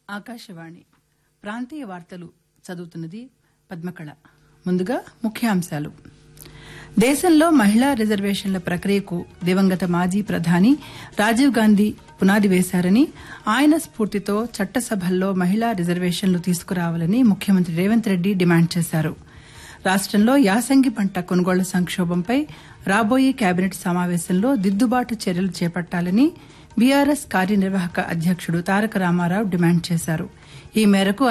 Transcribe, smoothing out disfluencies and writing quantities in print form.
ఆకాశవాణి ప్రాంతీయ వార్తలు చదువుతున్నది పద్మకళ. ముందుగా ముఖ్యాంశాలు. దేశంలో మహిళా రిజర్వేషన్ల ప్రక్రియకు దివంగత మాజీ ప్రధాని రాజీవ్ గాంధీ పునాది వేశారని, ఆయన స్ఫూర్తితో చట్టసభల్లో మహిళా రిజర్వేషన్లు తీసుకురావాలని ముఖ్యమంత్రి రేవంత్ రెడ్డి డిమాండ్ చేశారు. రాష్టంలో యాసంగి పంట కొనుగోళ్ల సంక్షోభంపై రాబోయే కేబినెట్ సమావేశంలో దిద్దుబాటు చర్యలు చేపట్టాలని బీఆర్ఎస్ కార్యనిర్వాహక అధ్యక్షుడు తారక రామారావు డిమాండ్ చేశారు. ఈ మేరకు